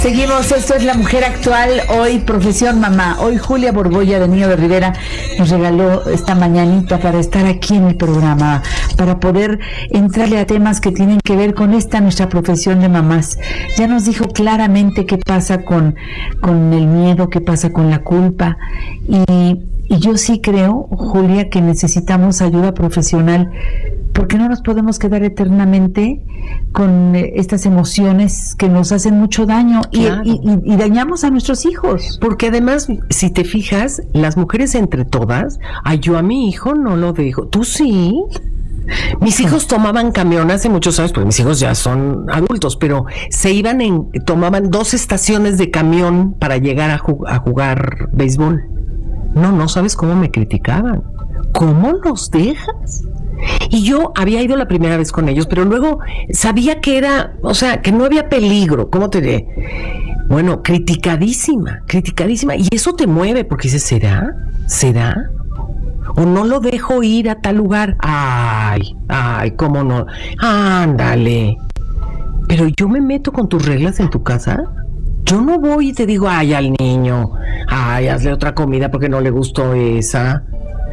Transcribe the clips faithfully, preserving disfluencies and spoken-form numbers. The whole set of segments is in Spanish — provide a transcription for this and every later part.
Seguimos, esto es La Mujer Actual, hoy Profesión Mamá. Hoy Julia Borbolla de Niño de Rivera nos regaló esta mañanita para estar aquí en el programa, para poder entrarle a temas que tienen que ver con esta nuestra profesión de mamás. Ya nos dijo claramente qué pasa con, con el miedo, qué pasa con la culpa, y, y yo sí creo, Julia, que necesitamos ayuda profesional, porque no nos podemos quedar eternamente con eh, estas emociones que nos hacen mucho daño. Claro. y, y, y dañamos a nuestros hijos. Porque además, si te fijas, las mujeres entre todas, ay, yo a mi hijo no lo dejo. ¿Tú sí? Mis hijos tomaban camión hace muchos años, porque mis hijos ya son adultos, pero se iban en, tomaban dos estaciones de camión para llegar a, jug- a jugar béisbol. No, no sabes cómo me criticaban. ¿Cómo los dejas? Y yo había ido la primera vez con ellos, pero luego sabía que era, o sea, que no había peligro. ¿Cómo te diré? Bueno, criticadísima, criticadísima. Y eso te mueve, porque dices, ¿será? ¿Será? O no lo dejo ir a tal lugar. Ay, ay, ¿cómo no? Ándale. Pero yo me meto con tus reglas en tu casa. Yo no voy y te digo, ay, al niño, ay, hazle otra comida porque no le gustó esa.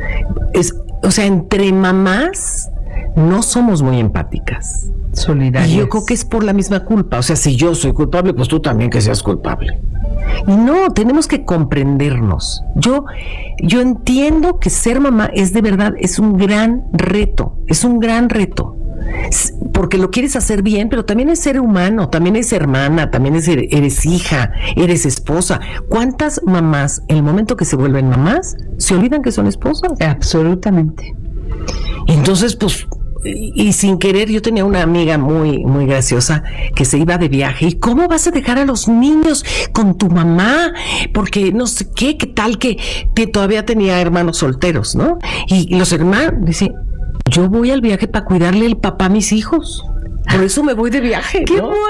Es, o sea, entre mamás no somos muy empáticas. Solidarias. Y yo creo que es por la misma culpa. O sea, si yo soy culpable, pues tú también que seas culpable. Y no, tenemos que comprendernos. Yo, yo entiendo que ser mamá es de verdad, es un gran reto, es un gran reto. Porque lo quieres hacer bien, pero también es ser humano, también es hermana, también es, eres hija, eres esposa. ¿Cuántas mamás, en el momento que se vuelven mamás, se olvidan que son esposas? Absolutamente. Entonces, pues, y, y sin querer, yo tenía una amiga muy, muy graciosa que se iba de viaje. ¿Y cómo vas a dejar a los niños con tu mamá? Porque no sé qué, qué tal que, que todavía tenía hermanos solteros, ¿no? Y, y los hermanos, dice, yo voy al viaje para cuidarle el papá a mis hijos. Por eso me voy de viaje. ¡Qué ¿no?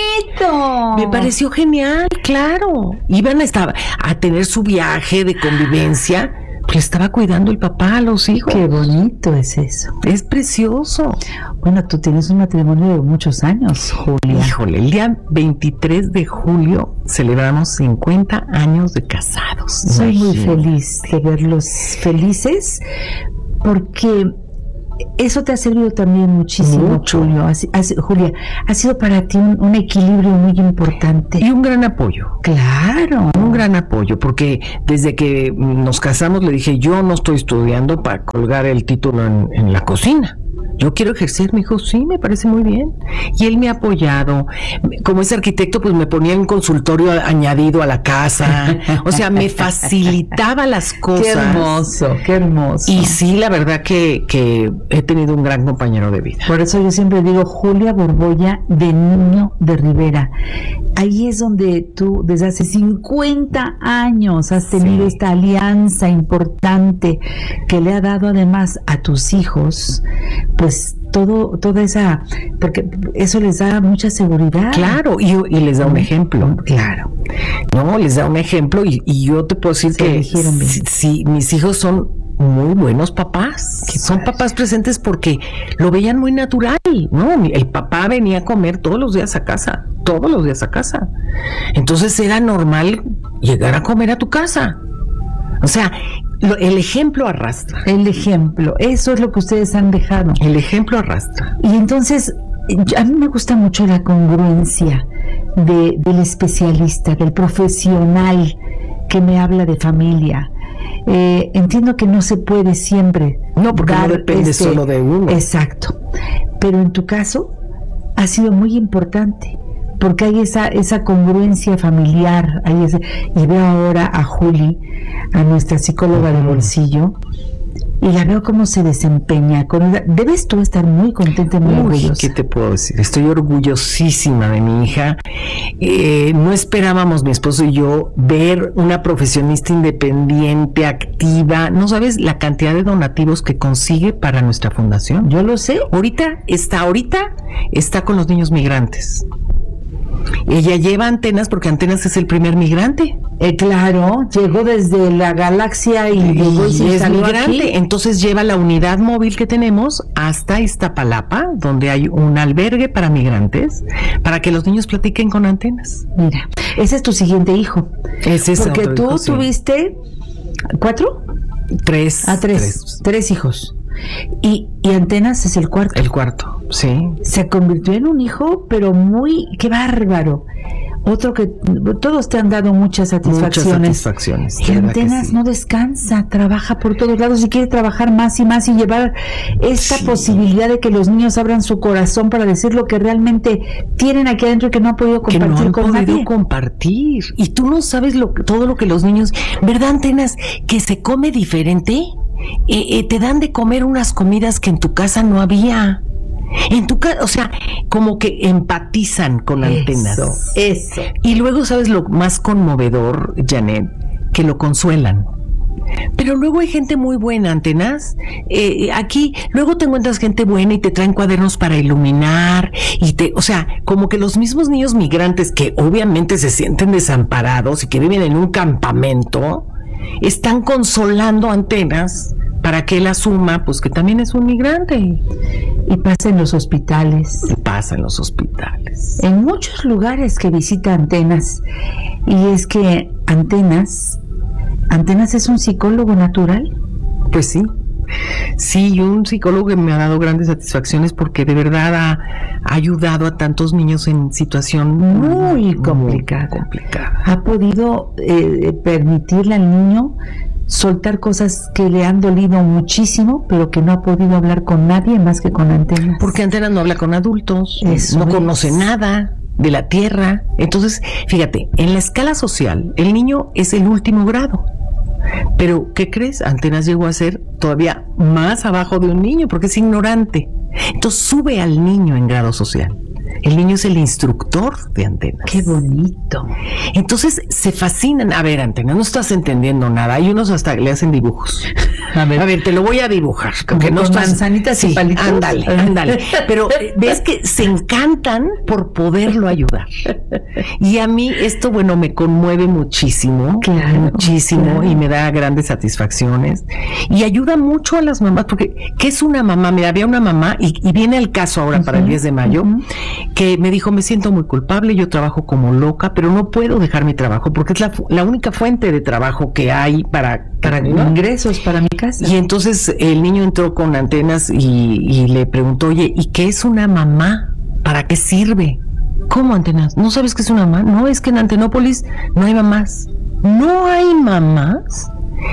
bonito! Me pareció genial, claro. Iban a, estar, a tener su viaje de convivencia, pues estaba cuidando el papá a los hijos. ¡Qué bonito es eso! Es precioso. Bueno, tú tienes un matrimonio de muchos años, Julia. Híjole, el día veintitrés de julio celebramos cincuenta años de casados. Soy muy feliz de verlos felices, porque eso te ha servido también muchísimo, Mucho. Julio. Ha, ha, Julia, ha sido para ti un, un equilibrio muy importante. Y un gran apoyo. Claro. Un gran apoyo, porque desde que nos casamos le dije, yo no estoy estudiando para colgar el título en, en la cocina. Yo quiero ejercer. Me dijo, sí, me parece muy bien. Y él me ha apoyado. Como es arquitecto, pues me ponía un consultorio añadido a la casa. O sea, me facilitaba las cosas. Qué hermoso, qué hermoso. Y sí, la verdad que, que he tenido un gran compañero de vida. Por eso yo siempre digo, Julia Borbolla de Niño de Rivera. Ahí es donde tú, desde hace cincuenta años, has tenido sí. esta alianza importante que le ha dado además a tus hijos, pues todo, toda esa, porque eso les da mucha seguridad. Claro, y, y les da un ejemplo. Claro. No, les da un ejemplo y, y yo te puedo decir Se que si, si mis hijos son muy buenos papás, que son papás presentes porque lo veían muy natural, ¿no? El papá venía a comer todos los días a casa, todos los días a casa. Entonces era normal llegar a comer a tu casa. O sea, lo, el ejemplo arrastra. El ejemplo, eso es lo que ustedes han dejado. El ejemplo arrastra. Y entonces, a mí me gusta mucho la congruencia de, del especialista, del profesional que me habla de familia. Eh, entiendo que no se puede siempre. No, porque no depende este, solo de uno. Exacto. Pero en tu caso, ha sido muy importante. Porque hay esa esa congruencia familiar, hay ese, y veo ahora a Juli, a nuestra psicóloga de bolsillo, y la veo cómo se desempeña. Con ella. Debes tú estar muy contenta y muy orgullosa. ¿Qué te puedo decir? Estoy orgullosísima de mi hija. Eh, no esperábamos, mi esposo y yo, ver una profesionista independiente, activa. No sabes la cantidad de donativos que consigue para nuestra fundación. Yo lo sé. Ahorita está, ahorita está con los niños migrantes. Ella lleva Antenas porque Antenas es el primer migrante. Eh, claro, llegó desde la galaxia y, y llegó y se es migrante. Aquí. Entonces lleva la unidad móvil que tenemos hasta Iztapalapa, donde hay un albergue para migrantes, para que los niños platiquen con Antenas. Mira, ese es tu siguiente hijo. Ese es porque tú hijo, sí. tuviste cuatro, tres, ah, tres, tres, tres hijos. Y, y Antenas es el cuarto. El cuarto, sí. Se convirtió en un hijo, pero muy, qué bárbaro. Otro que todos te han dado muchas satisfacciones. Muchas satisfacciones. Y Antenas sí. no descansa, trabaja por todos lados y quiere trabajar más y más y llevar esta sí. posibilidad de que los niños abran su corazón para decir lo que realmente tienen aquí adentro y que no han podido compartir que no han con podido nadie. compartir. Y tú no sabes lo, todo lo que los niños, ¿verdad, Antenas? Que se come diferente. Eh, eh, te dan de comer unas comidas que en tu casa no había. En tu casa, o sea, como que empatizan con eso, Antenas. Eso. Y luego, ¿sabes lo más conmovedor, Janet? Que lo consuelan. Pero luego hay gente muy buena, Antenas. Eh, aquí, luego te encuentras gente buena y te traen cuadernos para iluminar. Y te, o sea, como que los mismos niños migrantes que obviamente se sienten desamparados y que viven en un campamento, están consolando a Antenas para que él asuma pues que también es un migrante. Y pasa en los hospitales. Y pasa en los hospitales. En muchos lugares que visita Antenas. Y es que Antenas, Antenas es un psicólogo natural. Pues sí. Sí, un psicólogo que me ha dado grandes satisfacciones porque de verdad ha, ha ayudado a tantos niños en situación muy, muy complicada. complicada. Ha podido eh, permitirle al niño soltar cosas que le han dolido muchísimo, pero que no ha podido hablar con nadie más que con Antenas. Porque Antenas no habla con adultos, Eso no es. conoce nada de la tierra. Entonces, fíjate, en la escala social, el niño es el último grado. Pero, ¿qué crees? Antenas llegó a ser todavía más abajo de un niño porque es ignorante. Entonces sube al niño en grado social. El niño es el instructor de Antenas. ¡Qué bonito! Entonces se fascinan. A ver, Antenas, no estás entendiendo nada. Hay unos hasta le hacen dibujos. A ver, a ver te lo voy a dibujar. Como no estás... manzanitas sí, y palitos. Ándale, ándale. Pero ves que se encantan por poderlo ayudar. Y a mí esto, bueno, me conmueve muchísimo. Claro, muchísimo. Claro. Y me da grandes satisfacciones. Y ayuda mucho a las mamás. Porque, ¿qué es una mamá? Mira, había una mamá, y, y viene el caso ahora uh-huh, para el diez de mayo, uh-huh. que me dijo, me siento muy culpable, yo trabajo como loca, pero no puedo dejar mi trabajo porque es la, la única fuente de trabajo que hay para, para ¿no? ingresos para mi casa. Y entonces el niño entró con Antenas y, y le preguntó, oye, ¿y qué es una mamá? ¿Para qué sirve? ¿Cómo, Antenas? ¿No sabes qué es una mamá? No, es que en Antenópolis no hay mamás. ¿No hay mamás?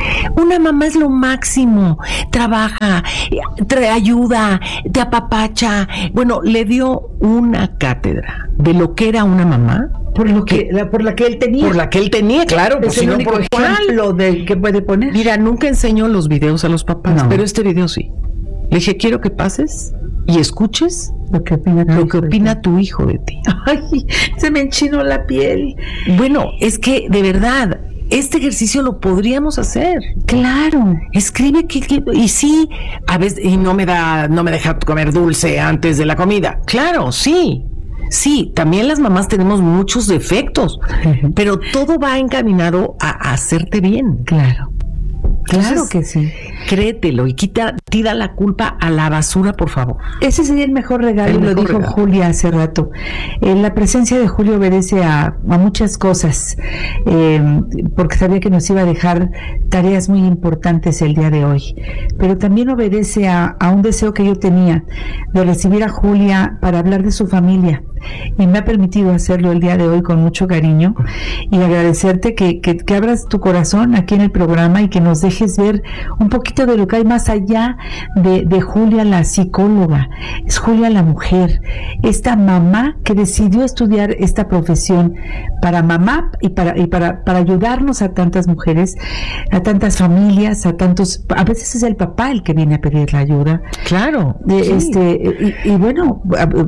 Una mamá es lo máximo, trabaja, trae ayuda, te apapacha. Bueno, le dio una cátedra de lo que era una mamá. Por lo que, que la, por la que él tenía. Por la que él tenía, claro. Es el único ejemplo del que puede poner. Mira, nunca enseñó los videos a los papás, no. pero este video sí. Le dije, quiero que pases y escuches lo que opina tu, lo hijo, que opina tu hijo de ti. Ay, se me enchinó la piel. Bueno, es que de verdad, este ejercicio lo podríamos hacer. Claro. Escribe que, que y sí, a veces y no me da no me deja comer dulce antes de la comida. Claro, sí. Sí, también las mamás tenemos muchos defectos, uh-huh. pero todo va encaminado a, a hacerte bien. Claro. Claro Entonces, que sí. Créetelo y quita, tira la culpa a la basura, por favor. Ese sería el mejor regalo, el mejor lo dijo regalo. Julia hace rato. Eh, la presencia de Julio obedece a, a muchas cosas, eh, porque sabía que nos iba a dejar tareas muy importantes el día de hoy. Pero también obedece a, a un deseo que yo tenía de recibir a Julia para hablar de su familia. Y me ha permitido hacerlo el día de hoy con mucho cariño y agradecerte que, que, que abras tu corazón aquí en el programa y que nos dejes ver un poquito de lo que hay más allá de, de Julia la psicóloga. Es Julia la mujer, esta mamá que decidió estudiar esta profesión para mamá y para y para, para ayudarnos a tantas mujeres, a tantas familias, a tantos, a veces es el papá el que viene a pedir la ayuda. Claro. De, sí. este y, y bueno,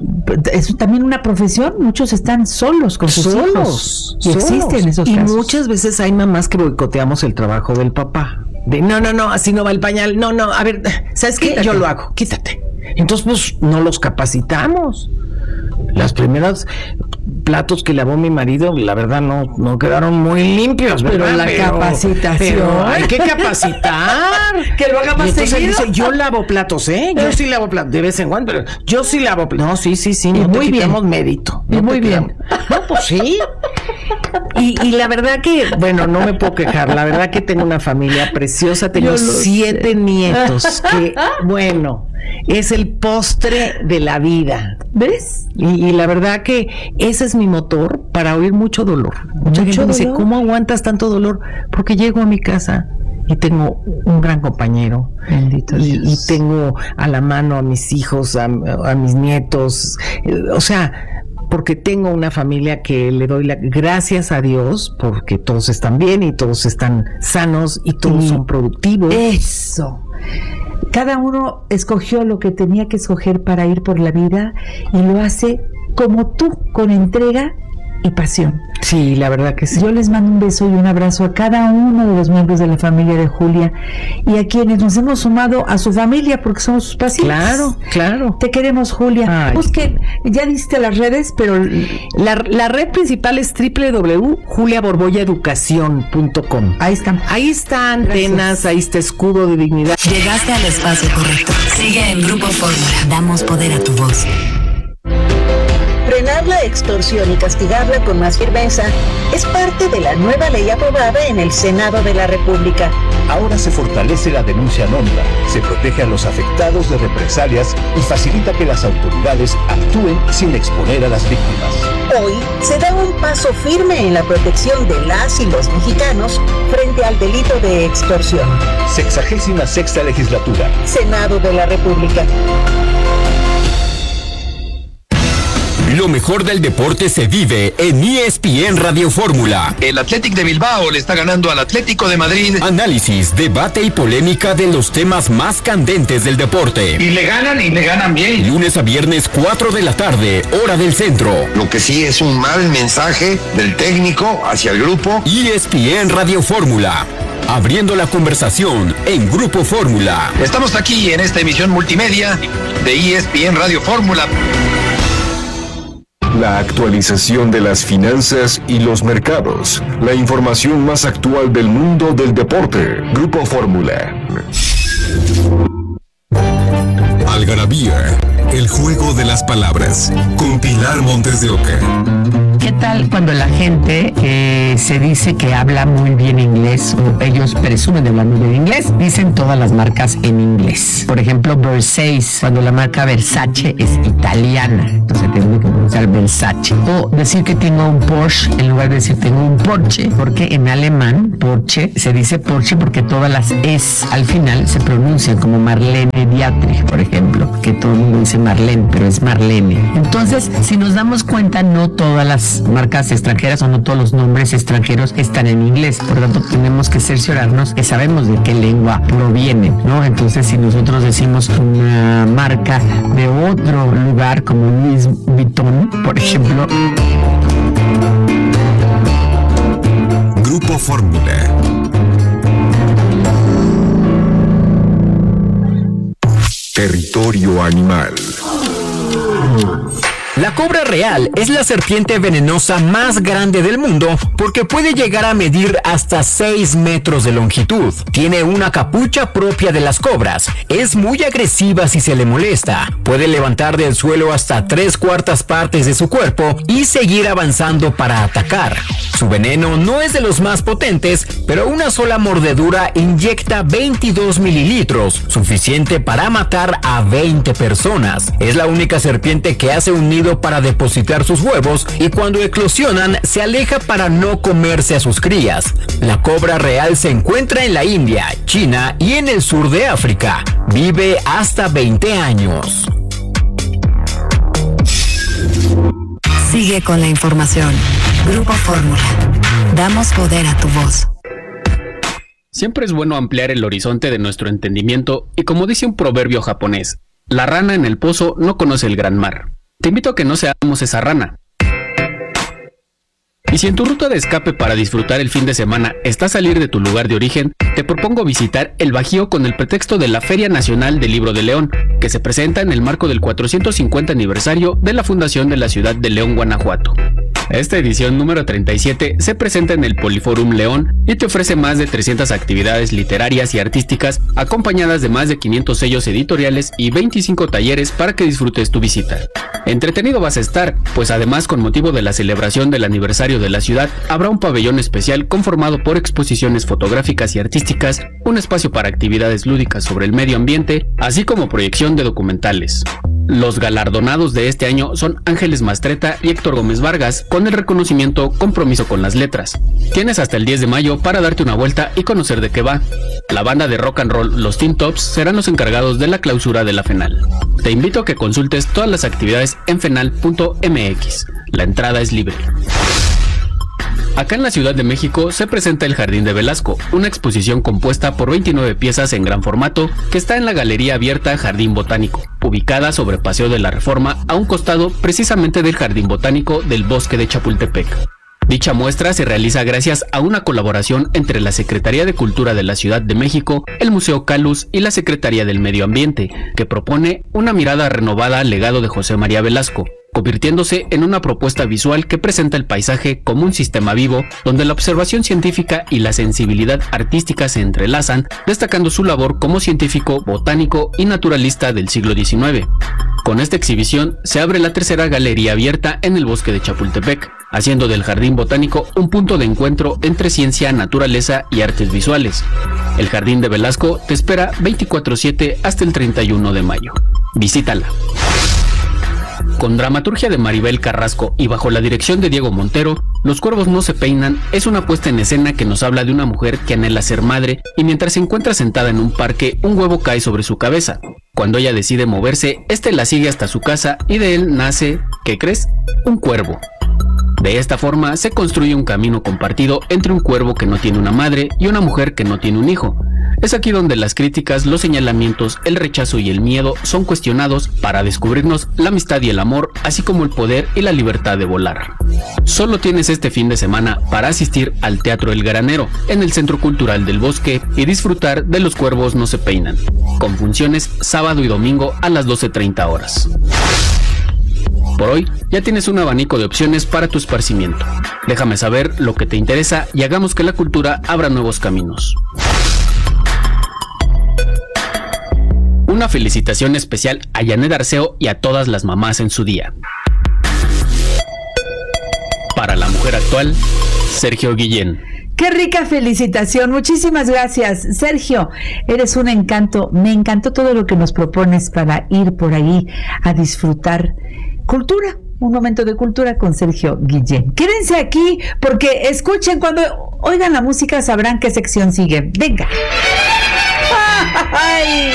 es también una profesión, muchos están solos con sus solos, hijos. Y solos. Existen esos y casos. Muchas veces hay mamás que boicoteamos el trabajo del papá. De no, no, no, así no va el pañal. No, no, a ver, ¿sabes qué? Quítate. Yo lo hago, quítate. Entonces, pues, no los capacitamos. Las primeras platos que lavó mi marido, la verdad no, no quedaron muy limpios, ¿verdad? Pero la pero, capacitación. Pero hay que capacitar. Que lo haga más y entonces seguido. dice, yo lavo platos, ¿eh? Yo sí lavo platos, de vez en cuando, pero yo sí lavo platos. No, sí, sí, sí, no muy te bien. quitamos mérito. Y No muy te bien. quitamos. No, pues sí. Y, y la verdad que, bueno, no me puedo quejar. La verdad que tengo una familia preciosa. Tengo siete sé. nietos. Que, bueno, es el postre de la vida. ¿Ves? Y, y la verdad que ese es mi motor para oír mucho dolor. Mucha gente me dice, ¿cómo aguantas tanto dolor? Porque llego a mi casa y tengo un gran compañero. Bendito y, Dios. y tengo a la mano a mis hijos, a, a mis nietos. O sea, porque tengo una familia que le doy la gracias a Dios porque todos están bien y todos están sanos y todos y son productivos. Eso. Cada uno escogió lo que tenía que escoger para ir por la vida y lo hace como tú, con entrega y pasión. Sí, la verdad que sí. Yo les mando un beso y un abrazo a cada uno de los miembros de la familia de Julia y a quienes nos hemos sumado a su familia porque somos sus pacientes. Claro, claro. Te queremos, Julia. Ay. Busquen, ya diste las redes, pero la, la red principal es doble u doble u doble u punto julia borbolla educación punto com. Ahí están. Ahí está antenas, ahí está escudo de dignidad. Llegaste al espacio correcto. Sigue en Grupo Fórmula. Damos poder a tu voz. Frenar la extorsión y castigarla con más firmeza es parte de la nueva ley aprobada en el Senado de la República. Ahora se fortalece la denuncia anónima, se protege a los afectados de represalias y facilita que las autoridades actúen sin exponer a las víctimas. Hoy se da un paso firme en la protección de las y los mexicanos frente al delito de extorsión. Sexagésima sexta legislatura. Senado de la República. Lo mejor del deporte se vive en E S P N Radio Fórmula. El Athletic de Bilbao le está ganando al Atlético de Madrid. Análisis, debate y polémica de los temas más candentes del deporte. Y le ganan y le ganan bien. Lunes a viernes, cuatro de la tarde, hora del centro. Lo que sí es un mal mensaje del técnico hacia el grupo. E S P N Radio Fórmula. Abriendo la conversación en Grupo Fórmula. Estamos aquí en esta emisión multimedia de E S P N Radio Fórmula. La actualización de las finanzas y los mercados. La información más actual del mundo del deporte. Grupo Fórmula. Algarabía, el juego de las palabras. Con Pilar Montes de Oca. ¿Qué tal cuando la gente eh, se dice que habla muy bien inglés o ellos presumen de hablar muy bien inglés? Dicen todas las marcas en inglés. Por ejemplo, Versace, cuando la marca Versace es italiana, entonces tengo que pronunciar Versace. O decir que tengo un Porsche en lugar de decir tengo un Porsche, porque en alemán Porsche se dice Porsche porque todas las es al final se pronuncian como Marlene Dietrich, por ejemplo, que todo el mundo dice Marlene, pero es Marlene. Entonces, si nos damos cuenta, no todas las marcas extranjeras o no todos los nombres extranjeros están en inglés, por lo tanto tenemos que cerciorarnos que sabemos de qué lengua provienen, ¿no? Entonces si nosotros decimos una marca de otro lugar como Louis Vuitton, por ejemplo. Grupo Fórmula. Territorio animal. La cobra real es la serpiente venenosa más grande del mundo porque puede llegar a medir hasta seis metros de longitud. Tiene una capucha propia de las cobras. Es muy agresiva si se le molesta. Puede levantar del suelo hasta tres cuartas partes de su cuerpo y seguir avanzando para atacar. Su veneno no es de los más potentes, pero una sola mordedura inyecta veintidós mililitros, suficiente para matar a veinte personas. Es la única serpiente que hace un nido para depositar sus huevos y cuando eclosionan se aleja para no comerse a sus crías. La cobra real se encuentra en la India, China y en el sur de África. Vive hasta veinte años. Sigue con la información. Grupo Fórmula. Damos poder a tu voz. Siempre es bueno ampliar el horizonte de nuestro entendimiento y como dice un proverbio japonés, la rana en el pozo no conoce el gran mar. Te invito a que no seamos esa rana. Y si en tu ruta de escape para disfrutar el fin de semana está salir de tu lugar de origen, te te propongo visitar el Bajío con el pretexto de la Feria Nacional del Libro de León, que se presenta en el marco del cuatrocientos cincuenta aniversario de la fundación de la ciudad de León, Guanajuato. Esta edición número treinta y siete se presenta en el Poliforum León y te ofrece más de trescientas actividades literarias y artísticas, acompañadas de más de quinientos sellos editoriales y veinticinco talleres para que disfrutes tu visita. Entretenido vas a estar, pues además, con motivo de la celebración del aniversario de la ciudad, habrá un pabellón especial conformado por exposiciones fotográficas y artísticas, un espacio para actividades lúdicas sobre el medio ambiente, así como proyección de documentales. Los galardonados de este año son Ángeles Mastreta y Héctor Gómez Vargas, con el reconocimiento Compromiso con las Letras. Tienes hasta el diez de mayo para darte una vuelta y conocer de qué va. La banda de rock and roll Los Teen Tops serán los encargados de la clausura de la FENAL. Te invito a que consultes todas las actividades en fenal punto m x. La entrada es libre. Acá en la Ciudad de México se presenta el Jardín de Velasco, una exposición compuesta por veintinueve piezas en gran formato que está en la Galería Abierta Jardín Botánico, ubicada sobre Paseo de la Reforma, a un costado precisamente del Jardín Botánico del Bosque de Chapultepec. Dicha muestra se realiza gracias a una colaboración entre la Secretaría de Cultura de la Ciudad de México, el Museo Calus y la Secretaría del Medio Ambiente, que propone una mirada renovada al legado de José María Velasco, convirtiéndose en una propuesta visual que presenta el paisaje como un sistema vivo, donde la observación científica y la sensibilidad artística se entrelazan, destacando su labor como científico, botánico y naturalista del siglo diecinueve. Con esta exhibición se abre la tercera galería abierta en el Bosque de Chapultepec, haciendo del Jardín Botánico un punto de encuentro entre ciencia, naturaleza y artes visuales. El Jardín de Velasco te espera veinticuatro siete hasta el treinta y uno de mayo. Visítala. Con dramaturgia de Maribel Carrasco y bajo la dirección de Diego Montero, Los Cuervos no se peinan es una puesta en escena que nos habla de una mujer que anhela ser madre y mientras se encuentra sentada en un parque, un huevo cae sobre su cabeza. Cuando ella decide moverse, este la sigue hasta su casa y de él nace, ¿qué crees?, un cuervo. De esta forma se construye un camino compartido entre un cuervo que no tiene una madre y una mujer que no tiene un hijo. Es aquí donde las críticas, los señalamientos, el rechazo y el miedo son cuestionados para descubrirnos la amistad y el amor, así como el poder y la libertad de volar. Solo tienes este fin de semana para asistir al Teatro El Granero, en el Centro Cultural del Bosque, y disfrutar de Los Cuervos no se peinan, con funciones sábado y domingo a las doce treinta horas. Por hoy, ya tienes un abanico de opciones para tu esparcimiento. Déjame saber lo que te interesa y hagamos que la cultura abra nuevos caminos. Una felicitación especial a Janet Arceo y a todas las mamás en su día. Para la mujer actual, Sergio Guillén. Qué rica felicitación, muchísimas gracias, Sergio, eres un encanto, me encantó todo lo que nos propones para ir por ahí a disfrutar cultura, un momento de cultura con Sergio Guillén. Quédense aquí porque escuchen, cuando oigan la música sabrán qué sección sigue. Venga. ¡Ay!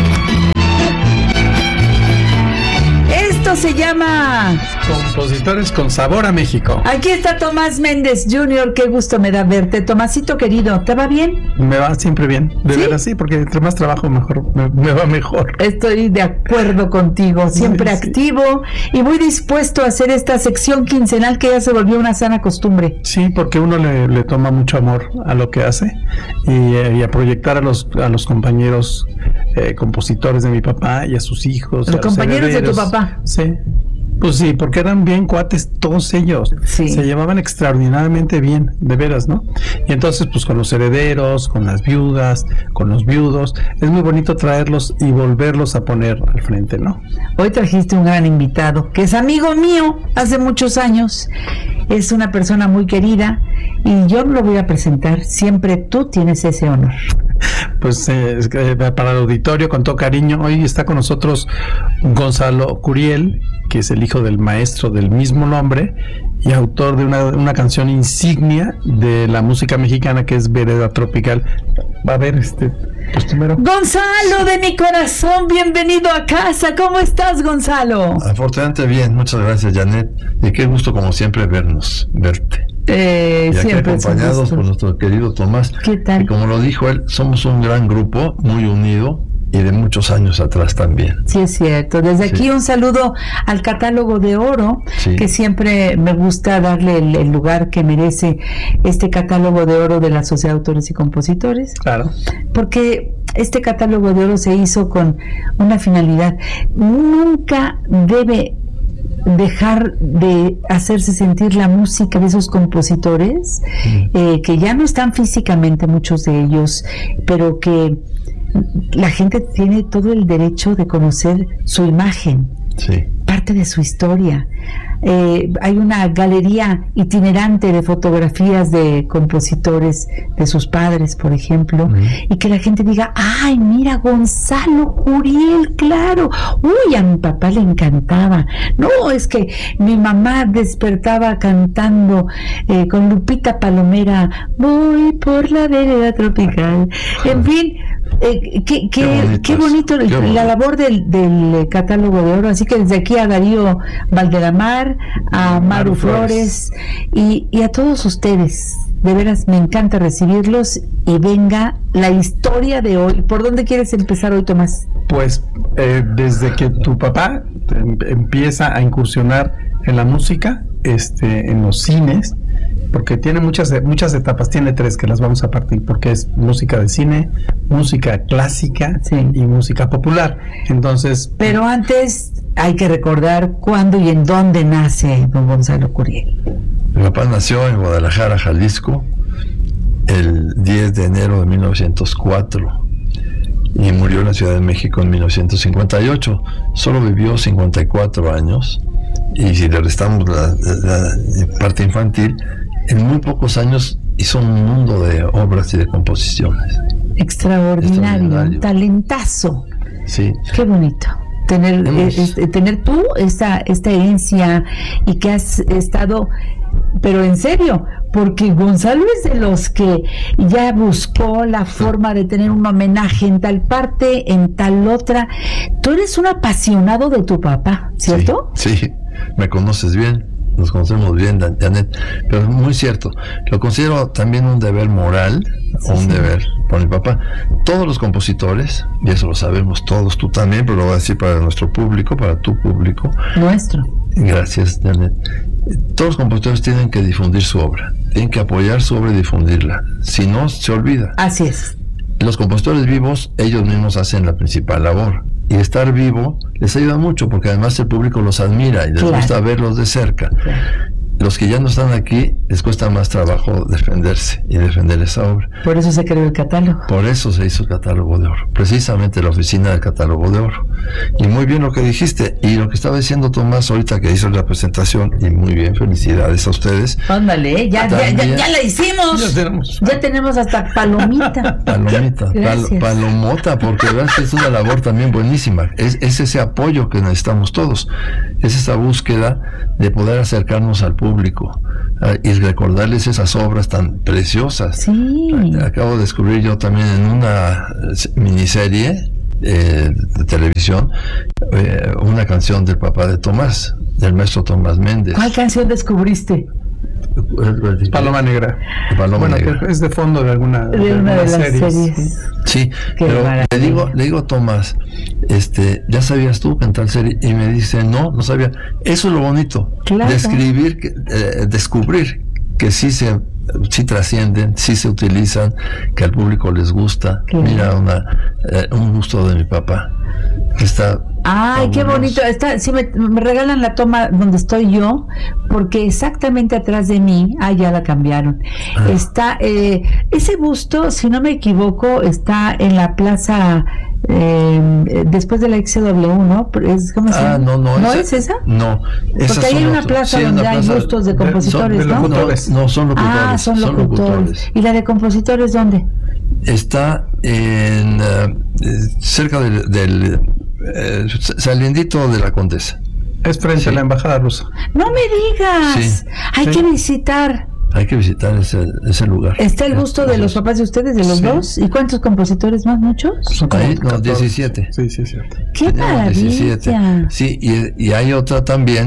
Esto se llama Compositores con Sabor a México. Aquí está Tomás Méndez junior, qué gusto me da verte. Tomasito querido, ¿te va bien? Me va siempre bien, de ¿sí? veras sí, porque entre más trabajo mejor me, me va mejor. Estoy de acuerdo contigo, siempre sí, activo sí. y muy dispuesto a hacer esta sección quincenal que ya se volvió una sana costumbre. Sí, porque uno le, le toma mucho amor a lo que hace y, eh, y a proyectar a los, a los compañeros eh, compositores de mi papá y a sus hijos. Los compañeros de tu papá. Sí. Pues sí, porque eran bien cuates todos ellos, sí. Se llevaban extraordinariamente bien, de veras, ¿no? Y entonces, pues con los herederos, con las viudas, con los viudos, es muy bonito traerlos y volverlos a poner al frente, ¿no? Hoy trajiste un gran invitado, que es amigo mío hace muchos años, es una persona muy querida, y yo lo voy a presentar, siempre tú tienes ese honor. Pues eh, para el auditorio, con todo cariño, hoy está con nosotros Gonzalo Curiel, que es el hijo del maestro del mismo nombre y autor de una, una canción insignia de la música mexicana, que es Vereda Tropical. Va a ver, este, pues primero. Gonzalo de mi corazón, bienvenido a casa. ¿Cómo estás, Gonzalo? Afortunadamente bien, muchas gracias, Janet, y qué gusto como siempre vernos, verte. Eh, y aquí siempre acompañados por nuestro querido Tomás. ¿Qué tal? Y como lo dijo él, somos un gran grupo, muy unido, y de muchos años atrás también. Sí, es cierto. Desde aquí sí. Un saludo al catálogo de oro, sí. que siempre me gusta darle el, el lugar que merece este catálogo de oro de la Sociedad de Autores y Compositores. Claro. Porque este catálogo de oro se hizo con una finalidad. Nunca debe dejar de hacerse sentir la música de esos compositores, mm. eh, que ya no están físicamente muchos de ellos, pero que la gente tiene todo el derecho de conocer su imagen, sí. parte de su historia. Eh, hay una galería itinerante de fotografías de compositores de sus padres, por ejemplo, mm. y que la gente diga, ay, mira, Gonzalo Curiel, claro, uy, a mi papá le encantaba. No, es que mi mamá despertaba cantando eh, con Lupita Palomera, voy por la vereda tropical. En fin, eh, qué, qué, qué, qué bonito, qué bonito la labor del, del catálogo de oro. Así que desde aquí a Darío Valdelamar, a Maru, Maru Flores, Flores y, y a todos ustedes, de veras me encanta recibirlos. Y venga la historia de hoy. ¿Por dónde quieres empezar hoy, Tomás? Pues eh, desde que tu papá em, empieza a incursionar en la música, este, en los cines, porque tiene muchas muchas etapas, tiene tres que las vamos a partir, porque es música de cine, música clásica, sí. y música popular. Entonces, pero antes hay que recordar cuándo y en dónde nace don Gonzalo Curiel. Mi papá nació en Guadalajara, Jalisco, el diez de enero de mil novecientos cuatro y murió en la Ciudad de México en mil novecientos cincuenta y ocho. Solo vivió cincuenta y cuatro años, y si le restamos la, la, la parte infantil, en muy pocos años hizo un mundo de obras y de composiciones. Extraordinario, Extraordinario. Un talentazo. Sí. Qué bonito. Tener, Hemos... eh, tener tú esta, esta herencia, y que has estado, pero en serio, porque Gonzalo es de los que ya buscó la forma de tener un homenaje en tal parte, en tal otra. Tú eres un apasionado de tu papá, ¿cierto? Sí, sí. Me conoces bien, nos conocemos bien, Janet, pero es muy cierto. Lo considero también un deber moral, sí, o un sí. deber por mi papá. Todos los compositores, y eso lo sabemos todos, tú también, pero lo voy a decir para nuestro público, para tu público. Nuestro. Gracias, Janet. Todos los compositores tienen que difundir su obra, tienen que apoyar su obra y difundirla. Si no, se olvida. Así es. Los compositores vivos, ellos mismos hacen la principal labor. Y estar vivo les ayuda mucho, porque además el público los admira y les claro. gusta verlos de cerca. Claro. Los que ya no están aquí, les cuesta más trabajo defenderse y defender esa obra. Por eso se creó el catálogo. Por eso se hizo el catálogo de oro, precisamente la oficina del catálogo de oro. Y muy bien lo que dijiste, y lo que estaba diciendo Tomás ahorita que hizo la presentación, y muy bien, felicidades a ustedes. Ándale, ya, ya, ya, ya la hicimos. Ya tenemos, ya tenemos hasta palomita. Palomita, pal, palomota, porque verdad que es una labor también buenísima. Es, es ese apoyo que necesitamos todos, es esa búsqueda de poder acercarnos al público uh, y recordarles esas obras tan preciosas. Sí. Acabo de descubrir yo también en una miniserie eh, de televisión eh, una canción del papá de Tomás, del maestro Tomás Méndez. ¿Cuál canción descubriste? Paloma Negra. Paloma bueno, Negra. Es de fondo de alguna, de de una de las series. series. Sí, Qué pero maravilla. le digo, le digo a Tomás, este, ¿ya sabías tú que en tal serie? Y me dice, no, no sabía. Eso es lo bonito, claro. describir, eh, descubrir que sí se, sí trascienden, sí se utilizan, que al público les gusta. Claro. Mira, una, eh, un gusto de mi papá. Está Ay, qué bonito. Está, si me, me regalan la toma donde estoy yo, porque exactamente atrás de mí, ah, ya la cambiaron. Ah. Está, eh, ese busto, si no me equivoco, está en la plaza, eh, después de la X W, ¿no? Es, ¿cómo se llama? Ah, no, no. ¿No esa, es esa? No. Porque hay una plaza sí, donde una plaza hay bustos de compositores, de, de ¿no? locutores. No, no, son locutores. Ah, son locutores. son locutores. ¿Y la de compositores dónde? Está en uh, cerca del, del eh, saliendito de la Condesa. Es frente sí. a la embajada rusa. No me digas. Sí. Hay sí. que visitar. Hay que visitar ese, ese lugar. ¿Está el gusto de los papás de ustedes, de los sí. dos? ¿Y cuántos compositores más? ¿Muchos? Son como Ahí, no, diecisiete. Sí, sí, cierto. ¡Qué maravilla! diecisiete. Sí, y, y hay otra también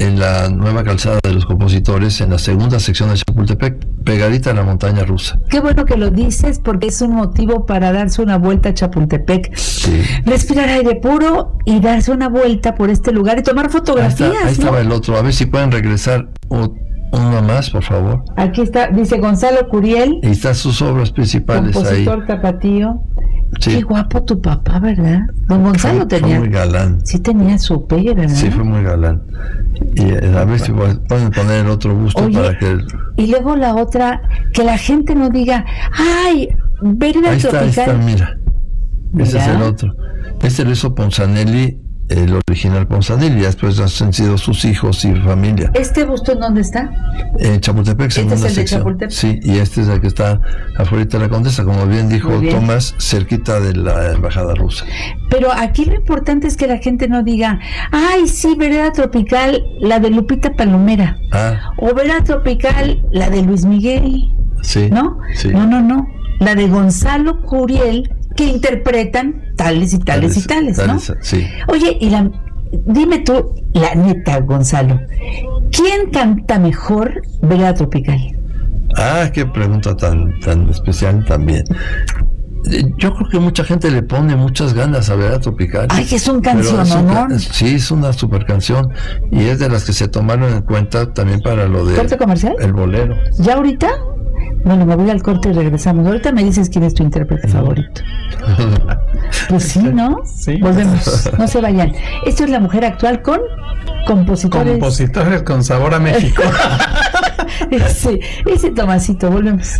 en la nueva calzada de los compositores, en la segunda sección de Chapultepec, pegadita a la montaña rusa. Qué bueno que lo dices, porque es un motivo para darse una vuelta a Chapultepec, sí. Respirar aire puro y darse una vuelta por este lugar y tomar fotografías. Ahí, está, ahí ¿no? estaba el otro, a ver si pueden regresar o, uno más, por favor. Aquí está, dice Gonzalo Curiel. Y están sus obras principales ahí. Compositor tapatío. Sí. Qué guapo tu papá, ¿verdad? Don Gonzalo fue, tenía. Fue muy galán. Sí tenía su pegue, ¿verdad? Sí, fue muy galán. Y a ver si pueden poner el otro busto. Oye, para que... Y luego la otra, que la gente no diga, ¡ay! Vereda ahí está, tropical. Ahí está, mira. mira. Ese es el otro. Este lo hizo Ponzanelli, el original Ponzanelli, después han sido sus hijos y familia. ¿Este busto en dónde está? En Chapultepec, segunda ¿Este es el sección. de Chapultepec? Sí, y este es el que está afuera de la Condesa, como bien dijo bien. Tomás, cerquita de la embajada rusa. Pero aquí lo importante es que la gente no diga, ay, sí, vereda tropical, la de Lupita Palomera. Ah. O vereda tropical, la de Luis Miguel. Sí. ¿No? Sí. No, no, no. La de Gonzalo Curiel, que interpretan tales y tales, tales y tales, tales, ¿no? Sí. Oye, y la, dime tú, la neta, Gonzalo, ¿quién canta mejor vereda tropical? Ah, qué pregunta tan, tan especial también. Yo creo que mucha gente le pone muchas ganas a Vereda Tropical. Ay, es un canción, es un, ¿no? Sí, es una super canción y es de las que se tomaron en cuenta también para lo de ¿corte comercial? El bolero. ¿Ya ahorita? Bueno, me voy al corte y regresamos. Ahorita me dices quién es tu intérprete favorito. Pues sí, ¿no? Sí. Volvemos, no se vayan. Esto es La Mujer Actual con compositores. Compositores con sabor a México. ese, ese Tomasito, volvemos.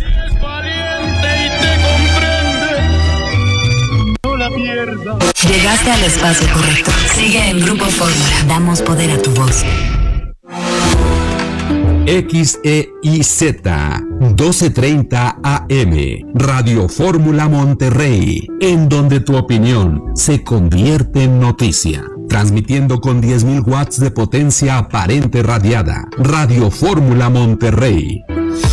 Llegaste al espacio correcto. Sigue en Grupo Fórmula. Damos poder a tu voz. X E I Z doce treinta A M Radio Fórmula Monterrey, en donde tu opinión se convierte en noticia. Transmitiendo con diez mil watts de potencia aparente radiada. Radio Fórmula Monterrey.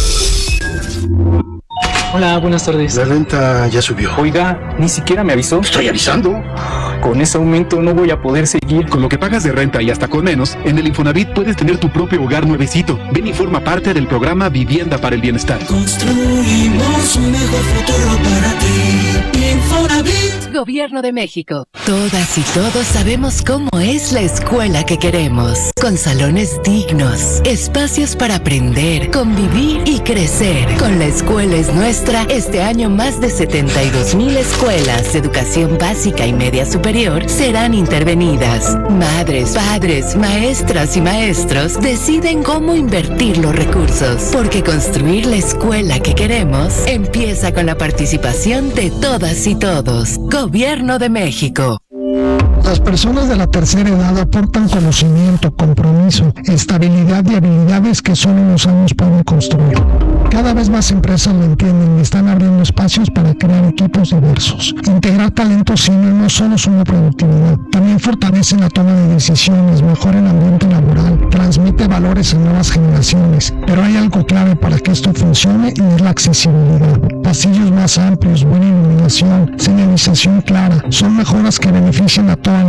Hola, buenas tardes. La renta ya subió. Oiga, ni siquiera me avisó. Estoy avisando. Con ese aumento no voy a poder seguir. Con lo que pagas de renta y hasta con menos, en el Infonavit puedes tener tu propio hogar nuevecito. Ven y forma parte del programa Vivienda para el Bienestar. Construimos un mejor futuro para ti. Infonavit. Gobierno de México. Todas y todos sabemos cómo es la escuela que queremos. Con salones dignos, espacios para aprender, convivir y crecer. Con La Escuela es Nuestra, este año más de setenta y dos mil escuelas de educación básica y media superior serán intervenidas. Madres, padres, maestras y maestros deciden cómo invertir los recursos, porque construir la escuela que queremos empieza con la participación de todas y todos. Gobierno de México. Las personas de la tercera edad aportan conocimiento, compromiso, estabilidad y habilidades que solo los años pueden construir. Cada vez más empresas lo entienden y están abriendo espacios para crear equipos diversos. Integrar talentos senior no solo suma productividad, también fortalece la toma de decisiones, mejora el ambiente laboral, transmite valores a nuevas generaciones. Pero hay algo clave para que esto funcione y es la accesibilidad. Pasillos más amplios, buena iluminación, señalización clara, son mejoras que benefician a toda la